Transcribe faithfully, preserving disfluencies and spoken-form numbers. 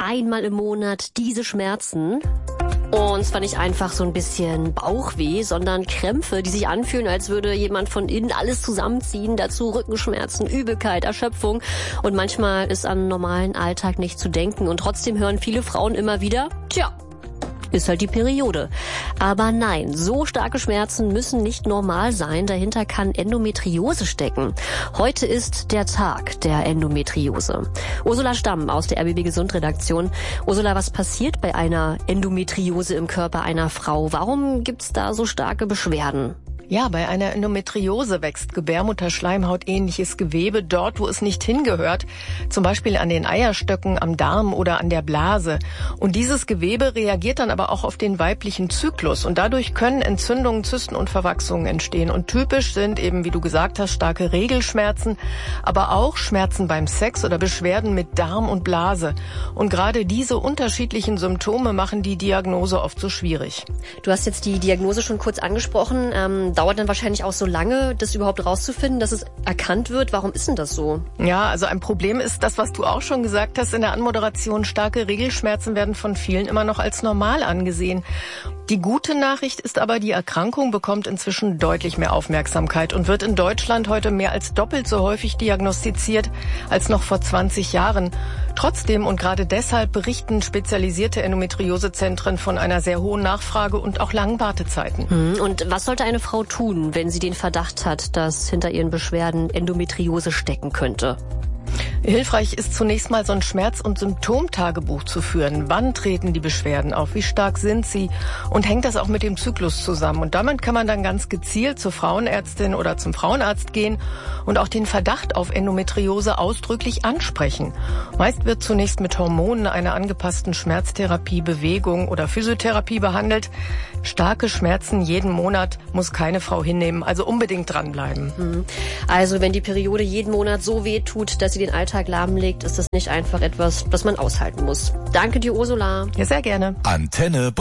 einmal im Monat diese Schmerzen. Und zwar nicht einfach so ein bisschen Bauchweh, sondern Krämpfe, die sich anfühlen, als würde jemand von innen alles zusammenziehen. Dazu Rückenschmerzen, Übelkeit, Erschöpfung. Und manchmal ist an normalen Alltag nicht zu denken. Und trotzdem hören viele Frauen immer wieder, tja, ist halt die Periode. Aber nein, so starke Schmerzen müssen nicht normal sein. Dahinter kann Endometriose stecken. Heute ist der Tag der Endometriose. Ursula Stamm aus der R B B Gesund Redaktion. Ursula, was passiert bei einer Endometriose im Körper einer Frau? Warum gibt's da so starke Beschwerden? Ja, bei einer Endometriose wächst Gebärmutterschleimhaut-ähnliches Gewebe dort, wo es nicht hingehört, zum Beispiel an den Eierstöcken, am Darm oder an der Blase. Und dieses Gewebe reagiert dann aber auch auf den weiblichen Zyklus und dadurch können Entzündungen, Zysten und Verwachsungen entstehen. Und typisch sind eben, wie du gesagt hast, starke Regelschmerzen, aber auch Schmerzen beim Sex oder Beschwerden mit Darm und Blase. Und gerade diese unterschiedlichen Symptome machen die Diagnose oft so schwierig. Du hast jetzt die Diagnose schon kurz angesprochen. Ähm Dauert dann wahrscheinlich auch so lange, das überhaupt rauszufinden, dass es erkannt wird. Warum ist denn das so? Ja, also ein Problem ist das, was du auch schon gesagt hast in der Anmoderation. Starke Regelschmerzen werden von vielen immer noch als normal angesehen. Die gute Nachricht ist aber, die Erkrankung bekommt inzwischen deutlich mehr Aufmerksamkeit und wird in Deutschland heute mehr als doppelt so häufig diagnostiziert als noch vor zwanzig Jahren. Trotzdem und gerade deshalb berichten spezialisierte Endometriosezentren von einer sehr hohen Nachfrage und auch langen Wartezeiten. Und was sollte eine Frau tun, wenn sie den Verdacht hat, dass hinter ihren Beschwerden Endometriose stecken könnte? Hilfreich ist zunächst mal so ein Schmerz- und Symptomtagebuch zu führen. Wann treten die Beschwerden auf? Wie stark sind sie? Und hängt das auch mit dem Zyklus zusammen? Und damit kann man dann ganz gezielt zur Frauenärztin oder zum Frauenarzt gehen und auch den Verdacht auf Endometriose ausdrücklich ansprechen. Meist wird zunächst mit Hormonen, einer angepassten Schmerztherapie, Bewegung oder Physiotherapie behandelt. Starke Schmerzen jeden Monat muss keine Frau hinnehmen, also unbedingt dranbleiben. Also wenn die Periode jeden Monat so weh tut, dass sie den Alltag lahmlegt, ist das nicht einfach etwas, das man aushalten muss. Danke dir, Ursula. Ja, sehr gerne. Antenne